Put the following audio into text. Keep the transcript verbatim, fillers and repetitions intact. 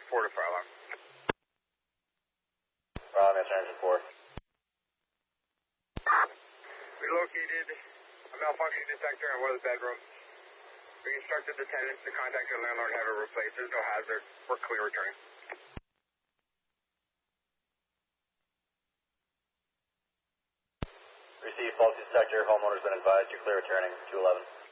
four to fire alarm. Rob, answer engine four. We located a malfunction detector in one of the bedrooms. We instructed the tenants to contact their landlord and have it replaced. There's no hazard. We're clear returning. Receive faulty detector. Homeowner's been advised. You're clear returning. two eleven.